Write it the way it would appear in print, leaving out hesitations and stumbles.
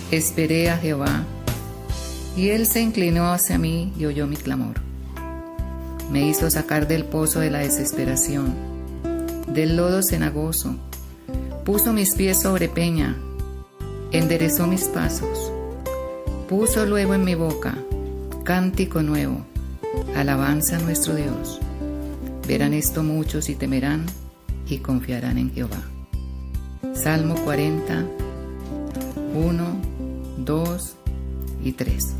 Esperé a Jehová, y él se inclinó hacia mí y oyó mi clamor. Me hizo sacar del pozo de la desesperación, del lodo cenagoso. Puso mis pies sobre peña, enderezó mis pasos. Puso luego en mi boca cántico nuevo, alabanza a nuestro Dios. Verán esto muchos y temerán y confiarán en Jehová. Salmo 40, 1, 2 y 3.